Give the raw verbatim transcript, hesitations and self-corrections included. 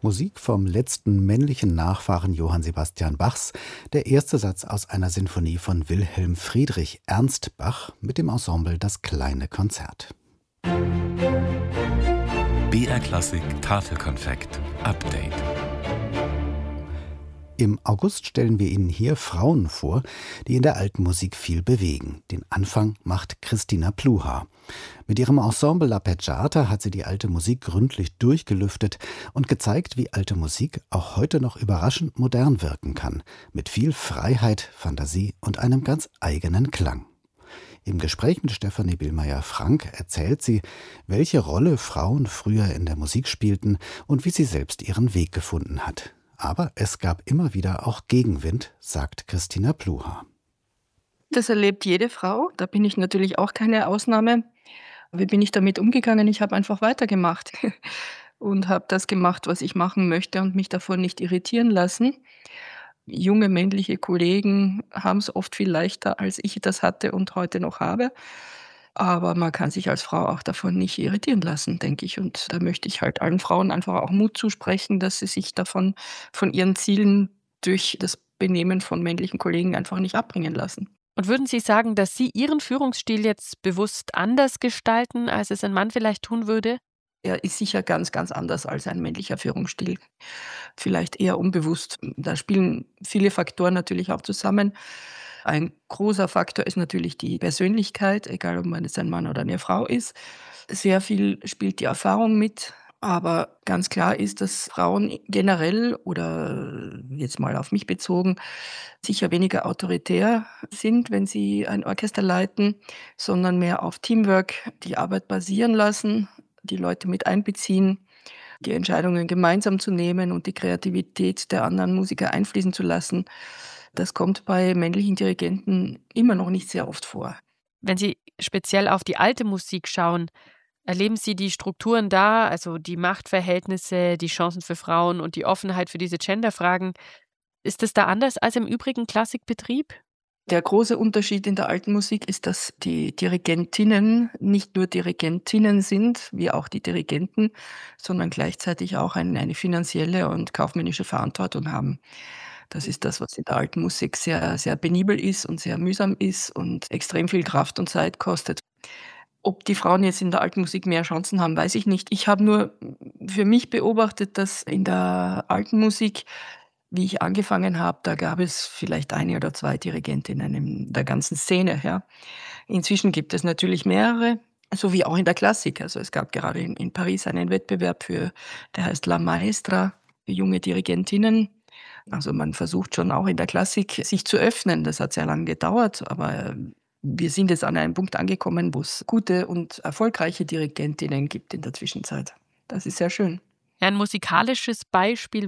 Musik vom letzten männlichen Nachfahren Johann Sebastian Bachs, der erste Satz aus einer Sinfonie von Wilhelm Friedrich Ernst Bach mit dem Ensemble Das kleine Konzert. B R Klassik Tafelkonfekt Update. Im August stellen wir Ihnen hier Frauen vor, die in der alten Musik viel bewegen. Den Anfang macht Christina Pluhar. Mit ihrem Ensemble L'Arpeggiata hat sie die alte Musik gründlich durchgelüftet und gezeigt, wie alte Musik auch heute noch überraschend modern wirken kann, mit viel Freiheit, Fantasie und einem ganz eigenen Klang. Im Gespräch mit Stefanie Billmeier-Frank erzählt sie, welche Rolle Frauen früher in der Musik spielten und wie sie selbst ihren Weg gefunden hat. Aber es gab immer wieder auch Gegenwind, sagt Christina Pluhar. Das erlebt jede Frau, da bin ich natürlich auch keine Ausnahme. Wie bin ich damit umgegangen? Ich habe einfach weitergemacht und habe das gemacht, was ich machen möchte und mich davon nicht irritieren lassen. Junge männliche Kollegen haben es oft viel leichter, als ich das hatte und heute noch habe. Aber man kann sich als Frau auch davon nicht irritieren lassen, denke ich. Und da möchte ich halt allen Frauen einfach auch Mut zusprechen, dass sie sich davon, von ihren Zielen durch das Benehmen von männlichen Kollegen einfach nicht abbringen lassen. Und würden Sie sagen, dass Sie Ihren Führungsstil jetzt bewusst anders gestalten, als es ein Mann vielleicht tun würde? Er ist sicher ganz, ganz anders als ein männlicher Führungsstil. Vielleicht eher unbewusst. Da spielen viele Faktoren natürlich auch zusammen. Ein großer Faktor ist natürlich die Persönlichkeit, egal ob man jetzt ein Mann oder eine Frau ist. Sehr viel spielt die Erfahrung mit. Aber ganz klar ist, dass Frauen generell oder jetzt mal auf mich bezogen sicher weniger autoritär sind, wenn sie ein Orchester leiten, sondern mehr auf Teamwork, die Arbeit basieren lassen, die Leute mit einbeziehen, die Entscheidungen gemeinsam zu nehmen und die Kreativität der anderen Musiker einfließen zu lassen. Das kommt bei männlichen Dirigenten immer noch nicht sehr oft vor. Wenn Sie speziell auf die alte Musik schauen, erleben Sie die Strukturen da, also die Machtverhältnisse, die Chancen für Frauen und die Offenheit für diese Genderfragen, ist es da anders als im übrigen Klassikbetrieb? Der große Unterschied in der alten Musik ist, dass die Dirigentinnen nicht nur Dirigentinnen sind, wie auch die Dirigenten, sondern gleichzeitig auch ein, eine finanzielle und kaufmännische Verantwortung haben. Das ist das, was in der alten Musik sehr, sehr penibel ist und sehr mühsam ist und extrem viel Kraft und Zeit kostet. Ob die Frauen jetzt in der alten Musik mehr Chancen haben, weiß ich nicht. Ich habe nur für mich beobachtet, dass in der alten Musik, wie ich angefangen habe, da gab es vielleicht eine oder zwei Dirigentinnen in der ganzen Szene. Ja. Inzwischen gibt es natürlich mehrere, so wie auch in der Klassik. Also es gab gerade in, in Paris einen Wettbewerb für, der heißt La Maestra, für junge Dirigentinnen. Also man versucht schon auch in der Klassik sich zu öffnen. Das hat sehr lange gedauert, aber wir sind jetzt an einem Punkt angekommen, wo es gute und erfolgreiche Dirigentinnen gibt in der Zwischenzeit. Das ist sehr schön. Ein musikalisches Beispiel